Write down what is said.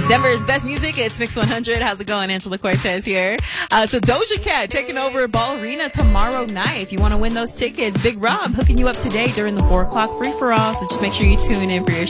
Denver's best music, it's Mix 100. How's it going? Angela Cortez here. So Doja Cat taking over Ball Arena tomorrow night. If you want to win those tickets, Big Rob hooking you up today during the 4 o'clock free-for-all. So just make sure you tune in for your